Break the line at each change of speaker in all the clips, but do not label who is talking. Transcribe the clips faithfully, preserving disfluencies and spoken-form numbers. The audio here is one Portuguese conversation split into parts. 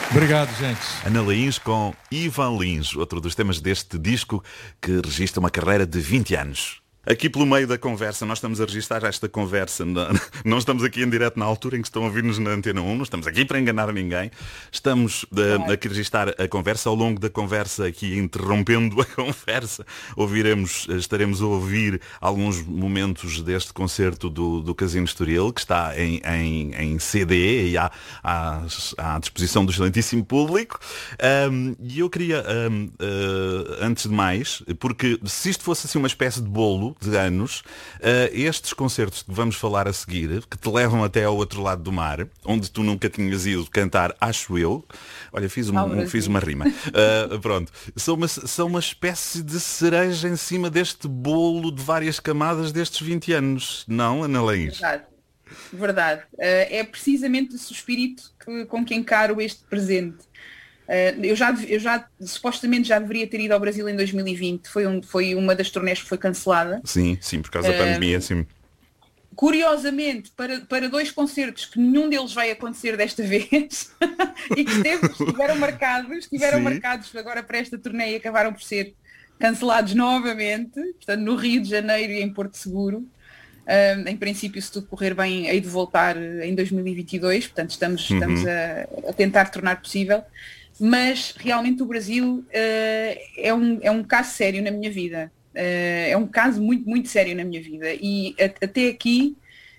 Obrigado, gente.
Ana Lins com Ivan Lins, outro dos temas deste disco que registra uma carreira de vinte anos. Aqui pelo meio da conversa, nós estamos a registrar esta conversa, não estamos aqui em direto na altura em que estão a ouvir-nos na Antena um, não estamos aqui para enganar ninguém, estamos uh, aqui a registrar a conversa. Ao longo da conversa, aqui interrompendo a conversa, ouviremos, estaremos a ouvir alguns momentos deste concerto do, do Casino Estoril, que está em, em, em C D e à, à, à disposição do excelentíssimo público. Um, e eu queria, um, uh, antes de mais, porque se isto fosse assim uma espécie de bolo de anos, uh, estes concertos que vamos falar a seguir, que te levam até ao outro lado do mar, onde tu nunca tinhas ido cantar, acho eu. Olha, fiz, um, um, fiz uma rima. Uh, pronto. São uma, são uma espécie de cereja em cima deste bolo de várias camadas destes vinte anos. Não, Ana Lins?
Verdade. Verdade. Uh, é precisamente esse o espírito que, com que encaro este presente. Uh, eu, já, eu já, supostamente já deveria ter ido ao Brasil em dois mil e vinte, foi, um, foi uma das turnés que foi cancelada.
Sim, sim, por causa da uh, pandemia, sim.
Curiosamente, para, para dois concertos que nenhum deles vai acontecer desta vez e que esteve, estiveram marcados, estiveram marcados agora para esta turnê e acabaram por ser cancelados novamente, portanto no Rio de Janeiro e em Porto Seguro. Uh, em princípio, se tudo correr bem, hei de voltar em dois mil e vinte e dois, portanto estamos, uhum. estamos a, a tentar tornar possível. Mas realmente o Brasil uh, é, um, é um caso sério na minha vida. Uh, é um caso muito, muito sério na minha vida. E a, até aqui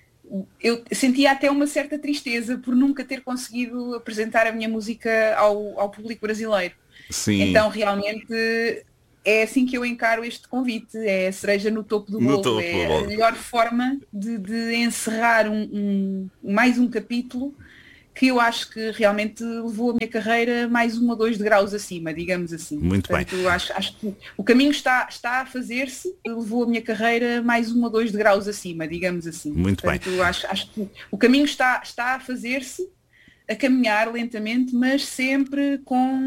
eu sentia até uma certa tristeza por nunca ter conseguido apresentar a minha música ao, ao público brasileiro.
Sim.
Então realmente é assim que eu encaro este convite. É a cereja no topo do bolo. Topo, é a melhor forma de, de encerrar um, um, mais um capítulo que eu acho que realmente levou a minha carreira mais um ou dois degraus acima, digamos assim.
Muito
Portanto,
bem.
Acho, acho que o caminho está, está a fazer-se, levou a minha carreira mais um ou dois degraus acima, digamos assim.
Muito
Portanto,
bem.
Acho, acho que o caminho está, está a fazer-se, a caminhar lentamente, mas sempre com